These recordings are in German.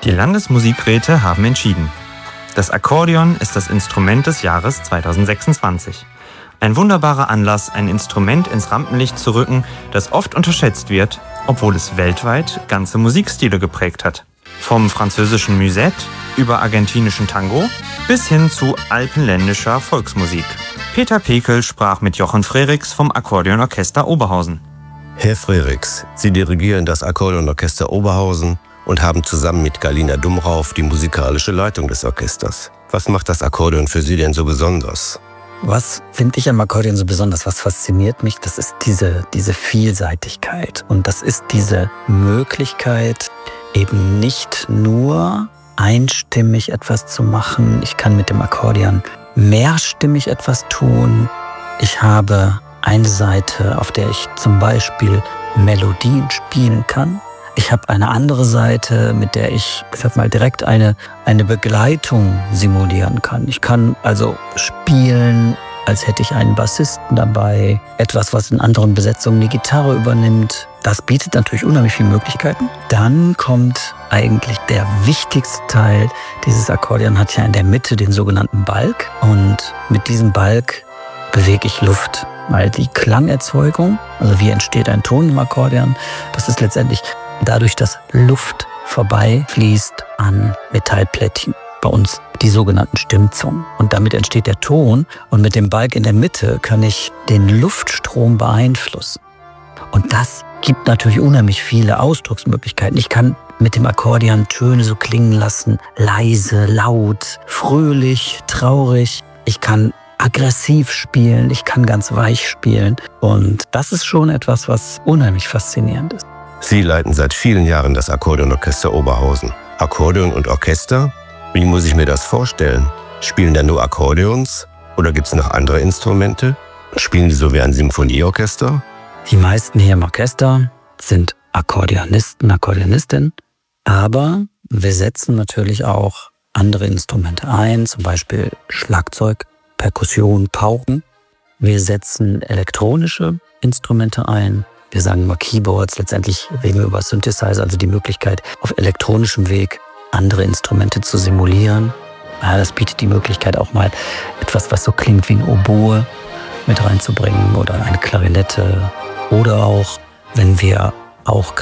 Die Landesmusikräte haben entschieden. Das Akkordeon ist das Instrument des Jahres 2026. Ein wunderbarer Anlass, ein Instrument ins Rampenlicht zu rücken, das oft unterschätzt wird, obwohl es weltweit ganze Musikstile geprägt hat. Vom französischen Musette über argentinischen Tango bis hin zu alpenländischer Volksmusik. Peter Pekel sprach mit Jochen Frerichs vom Akkordeonorchester Oberhausen. Herr Frerichs, Sie dirigieren das Akkordeonorchester Oberhausen und haben zusammen mit Galina Dumrauf die musikalische Leitung des Orchesters. Was macht das Akkordeon für Sie denn so besonders? Was finde ich am Akkordeon so besonders? Was fasziniert mich? Das ist diese Vielseitigkeit. Und das ist diese Möglichkeit, eben nicht nur einstimmig etwas zu machen. Ich kann mit dem Akkordeon mehrstimmig etwas tun. Ich habe eine Seite, auf der ich zum Beispiel Melodien spielen kann. Ich habe eine andere Seite, mit der ich sag mal, direkt eine Begleitung simulieren kann. Ich kann also spielen, als hätte ich einen Bassisten dabei. Etwas, was in anderen Besetzungen die Gitarre übernimmt. Das bietet natürlich unheimlich viele Möglichkeiten. Dann kommt eigentlich der wichtigste Teil. Dieses Akkordeon hat ja in der Mitte den sogenannten Balg. Und mit diesem Balg bewege ich Luft. Weil die Klangerzeugung, also wie entsteht ein Ton im Akkordeon, das ist letztendlich dadurch, dass Luft vorbeifließt an Metallplättchen. Bei uns die sogenannten Stimmzungen. Und damit entsteht der Ton. Und mit dem Balg in der Mitte kann ich den Luftstrom beeinflussen. Und das gibt natürlich unheimlich viele Ausdrucksmöglichkeiten. Ich kann mit dem Akkordeon Töne so klingen lassen. Leise, laut, fröhlich, traurig. Ich kann aggressiv spielen. Ich kann ganz weich spielen. Und das ist schon etwas, was unheimlich faszinierend ist. Sie leiten seit vielen Jahren das Akkordeonorchester Oberhausen. Akkordeon und Orchester? Wie muss ich mir das vorstellen? Spielen da nur Akkordeons? Oder gibt es noch andere Instrumente? Spielen die so wie ein Symphonieorchester? Die meisten hier im Orchester sind Akkordeonisten, Akkordeonistinnen. Aber wir setzen natürlich auch andere Instrumente ein, zum Beispiel Schlagzeug, Perkussion, Pauken. Wir setzen elektronische Instrumente ein. Wir sagen immer Keyboards, letztendlich reden wir über Synthesizer, also die Möglichkeit, auf elektronischem Weg andere Instrumente zu simulieren. Ja, das bietet die Möglichkeit auch mal etwas, was so klingt wie ein Oboe mit reinzubringen oder eine Klarinette. Oder auch, wenn wir auch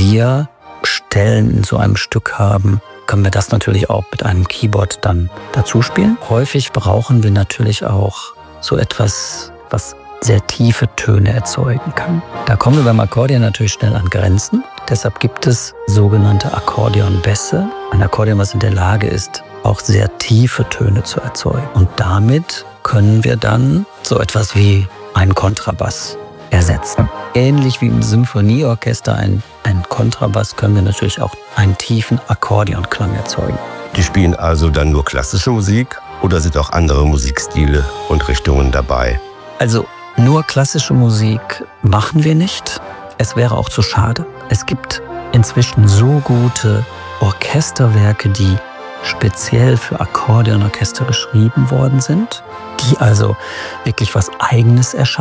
Klavierstellen in so einem Stück haben, können wir das natürlich auch mit einem Keyboard dann dazu spielen. Häufig brauchen wir natürlich auch so etwas, was sehr tiefe Töne erzeugen kann. Da kommen wir beim Akkordeon natürlich schnell an Grenzen. Deshalb gibt es sogenannte Akkordeonbässe. Ein Akkordeon, was in der Lage ist, auch sehr tiefe Töne zu erzeugen. Und damit können wir dann so etwas wie einen Kontrabass ersetzen. Ähnlich wie im Symphonieorchester ein Kontrabass können wir natürlich auch einen tiefen Akkordeonklang erzeugen. Die spielen also dann nur klassische Musik oder sind auch andere Musikstile und Richtungen dabei? Also nur klassische Musik machen wir nicht. Es wäre auch zu schade. Es gibt inzwischen so gute Orchesterwerke, die speziell für Akkordeonorchester geschrieben worden sind, die also wirklich was Eigenes erschaffen.